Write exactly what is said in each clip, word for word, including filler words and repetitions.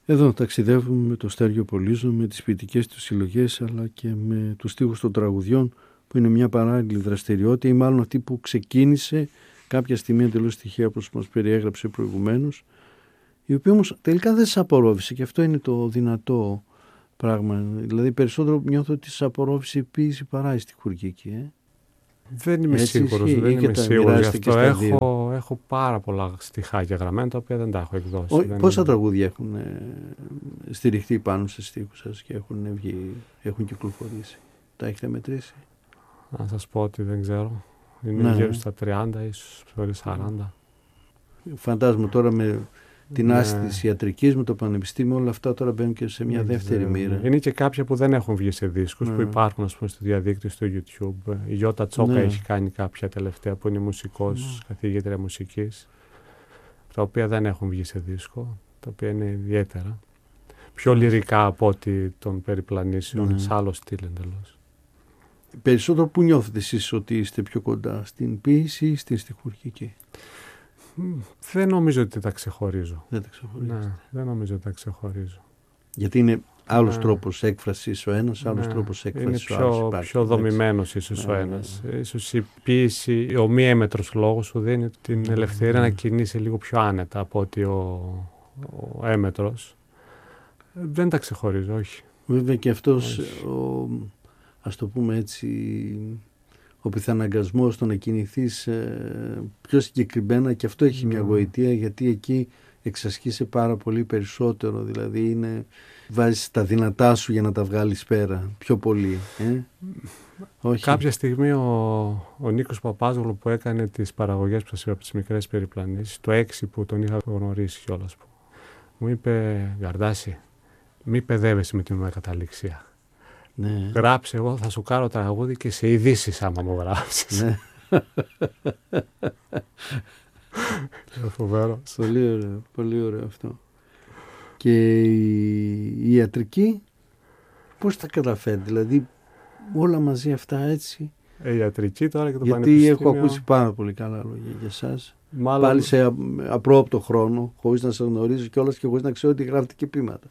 Εδώ ταξιδεύουμε με το Στέργιο Πολύζο, με τις ποιητικές του συλλογές, αλλά και με τους στίχους των τραγουδιών, που είναι μια παράλληλη δραστηριότητα, ή μάλλον αυτή που ξεκίνησε κάποια στιγμή εντελώς τυχαία, όπως μας περιέγραψε προηγουμένως, η οποία όμως τελικά δεν σας απορρόφησε, και αυτό είναι το δυνατό πράγμα. Δηλαδή περισσότερο νιώθω ότι σας απορρόφησε η ποίηση παρά η στιχουργική. Ε? Δεν είμαι σίγουρος, δεν είμαι σίγουρος γι' αυτό. Έχω, έχω πάρα πολλά στιχάκια γραμμένα, τα οποία δεν τα έχω εκδώσει. Ο, δεν πόσα είναι... τραγούδια έχουν ε, στηριχτεί πάνω σε στίχους σας και έχουν, βγει, έχουν κυκλοφορήσει? Τα έχετε μετρήσει? Να σας πω ότι δεν ξέρω. Είναι ναι. γύρω στα τριάντα, ίσως πιο σαράντα. Φαντάζομαι τώρα με την άσκηση ναι. της ιατρικής, με το πανεπιστήμιο, όλα αυτά τώρα μπαίνουν και σε μια δεν δεύτερη ξέρω. μοίρα. Είναι και κάποια που δεν έχουν βγει σε δίσκους, ναι. που υπάρχουν, ας πούμε, στο διαδίκτυο, στο YouTube. Η Γιώτα Τσόκα ναι. έχει κάνει κάποια τελευταία, που είναι μουσικός, ναι. καθηγήτρια μουσικής, τα οποία δεν έχουν βγει σε δίσκο, τα οποία είναι ιδιαίτερα. Πιο λυρικά από ότι των περιπλανήσεων, ναι. σε άλλο στυλ εντελώς. Περισσότερο που νιώθετε εσείς ότι είστε πιο κοντά, στην ποίηση ή στην στιχουργική? Δεν νομίζω ότι τα ξεχωρίζω. Δεν τα ξεχωρίζω. Ναι, δεν νομίζω ότι τα ξεχωρίζω. Γιατί είναι άλλος ναι. τρόπος έκφρασης ο ένας, άλλος ναι. τρόπος έκφρασης είναι ο άλλος. Είναι πιο δομημένος ίσως ναι, ο ένας. Ναι, ναι. Ίσως η ποίηση, ο μη έμετρος λόγος σου δίνει την ναι, ελευθερία ναι. να κινείσαι λίγο πιο άνετα από ότι ο, ο έμετρος. Δεν τα ξεχωρίζω, όχι. Βέβαια και αυτός, ο, ας το πούμε έτσι, ο πιθαναγκασμός στο να κινηθείς ε, πιο συγκεκριμένα, και αυτό έχει mm. μια γοητεία, γιατί εκεί εξασκείσαι πάρα πολύ περισσότερο, δηλαδή είναι, βάζεις τα δυνατά σου για να τα βγάλεις πέρα πιο πολύ. Ε? Όχι. Κάποια στιγμή ο, ο Νίκος Παπάζογλου, που έκανε τις παραγωγές που σας είπα από τις μικρές περιπλανήσεις, το έξι που τον είχα γνωρίσει κιόλας, που μου είπε, Γαρδάση, μη παιδεύεσαι με την μετακαταληξία. Ναι. Γράψε, εγώ θα σου κάνω τραγούδι και σε ειδήσεις άμα μου γράψεις. Ναι. Φοβερό. Πολύ ωραίο, πολύ ωραίο αυτό. Και η ιατρική, πώς τα καταφέρει, δηλαδή όλα μαζί αυτά έτσι? Η ιατρική τώρα και το γιατί πανεπιστήμιο. Γιατί έχω ακούσει πάρα πολύ καλά λόγια για εσάς. Μάλλον... Πάλι σε απρόοπτο χρόνο, χωρίς να σας γνωρίζω κιόλας και χωρίς να ξέρω ότι γράφετε και ποίηματα.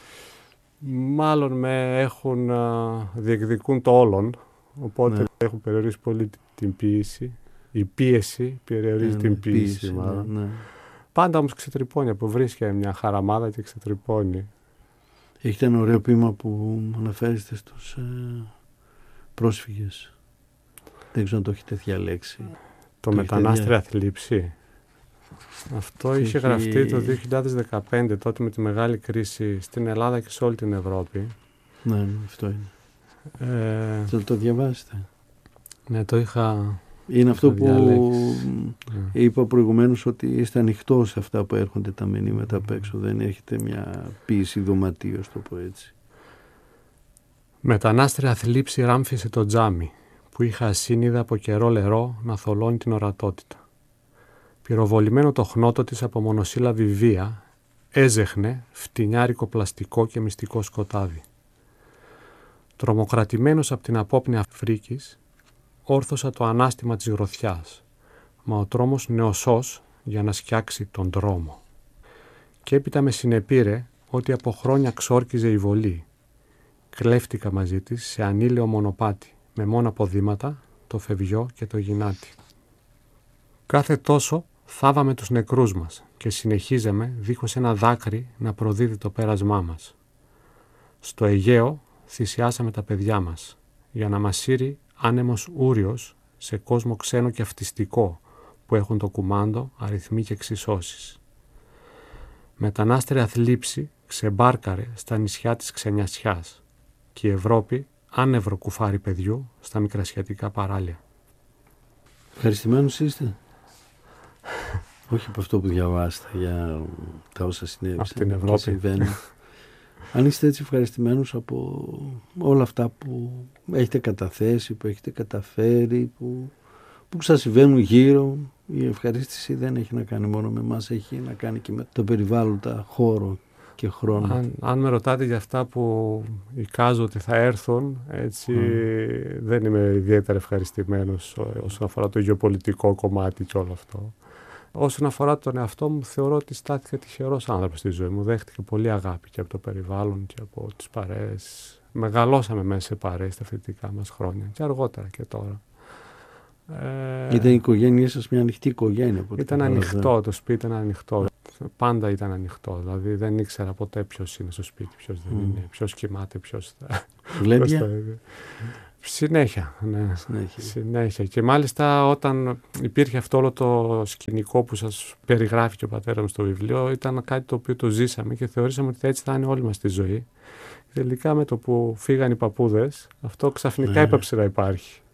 Μάλλον με έχουν α, διεκδικούν το όλον, οπότε ναι. έχουν περιορίσει πολύ την ποίηση. Η πίεση περιορίζει ναι, την ναι, ποίηση, πίεση, μάλλον. Ναι, ναι. Πάντα όμως ξετρυπώνει, από βρίσκει μια χαραμάδα και ξετρυπώνει. Έχετε ένα ωραίο ποίημα που αναφέρεστε στους ε, πρόσφυγες. Δεν ξέρω αν το έχετε διαλέξει. Το, το μετανάστρια θλίψη. Αυτό είχε έχει... γραφτεί το δύο χιλιάδες δεκαπέντε, τότε με τη μεγάλη κρίση στην Ελλάδα και σε όλη την Ευρώπη. Ναι, ναι, αυτό είναι. Ε... Θα το διαβάσετε. Ναι, το είχα... Είναι αυτό που yeah. είπα προηγουμένως, ότι είστε ανοιχτός σε αυτά που έρχονται τα μηνύματα απ' έξω. Δεν έχετε μια ποίηση δωματίου, το πω έτσι. Μετανάστρια θλίψη ράμφισε το τζάμι, που είχα ασύνειδα από καιρό λερό να θολώνει την ορατότητα. Πυροβολημένο το χνότο της από μονοσύλλαβη βία, έζεχνε φτηνιάρικο πλαστικό και μυστικό σκοτάδι. Τρομοκρατημένος από την απόπνοια φρίκης, όρθωσα το ανάστημα της γροθιάς, μα ο τρόμος νεοσός για να σκιάξει τον δρόμο. Και έπειτα με συνεπήρε ότι από χρόνια ξόρκιζε η βολή. Κλέφτηκα μαζί της σε ανήλαιο μονοπάτι, με μόνα ποδήματα, το φευγιό και το γυνάτι. Κάθε τόσο θάβαμε τους νεκρούς μας και συνεχίζαμε δίχως ένα δάκρυ να προδίδει το πέρασμά μας. Στο Αιγαίο θυσιάσαμε τα παιδιά μας, για να μας σύρει άνεμος ούριος σε κόσμο ξένο και αυτιστικό, που έχουν το κουμάντο, αριθμοί και εξισώσεις. Μετανάστρια θλίψη ξεμπάρκαρε στα νησιά της ξενιασιάς και η Ευρώπη άνευρο κουφάρι παιδιού στα μικρασιατικά παράλια. Ευχαριστημένος είστε? Όχι από αυτό που διαβάσετε για τα όσα συνέβησαν. Από την Ευρώπη. Αν είστε έτσι ευχαριστημένος από όλα αυτά που έχετε καταθέσει, που έχετε καταφέρει, που, που σας συμβαίνουν γύρω, η ευχαρίστηση δεν έχει να κάνει μόνο με εμάς, έχει να κάνει και με το περιβάλλοντα χώρο και χρόνο. Αν, αν με ρωτάτε για αυτά που εικάζω ότι θα έρθουν, έτσι mm. δεν είμαι ιδιαίτερα ευχαριστημένος όσον αφορά το γεωπολιτικό κομμάτι και όλο αυτό. Όσον αφορά τον εαυτό μου, θεωρώ ότι στάθηκα τυχερός άνθρωπος στη ζωή μου. Δέχτηκε πολύ αγάπη και από το περιβάλλον και από τις παρέες. Μεγαλώσαμε μέσα σε παρέες τα φοιτητικά μας χρόνια και αργότερα και τώρα. Ε, ήταν η οικογένειά σας μια ανοιχτή οικογένεια? Ήταν ανοιχτό, το σπίτι ήταν ανοιχτό. Πάντα ήταν ανοιχτό. Δηλαδή δεν ήξερα ποτέ ποιος είναι στο σπίτι, ποιος δεν mm. είναι, ποιος κοιμάται, ποιος θα. Βλέμια. Συνέχεια, ναι. Συνέχεια. Συνέχεια. Και μάλιστα όταν υπήρχε αυτό όλο το σκηνικό που σας περιγράφει και ο πατέρας μου στο βιβλίο, ήταν κάτι το οποίο το ζήσαμε και θεωρήσαμε ότι έτσι θα είναι όλη μας τη ζωή. Τελικά με το που φύγαν οι παππούδες, αυτό ξαφνικά ναι. έπαψε να υπάρχει.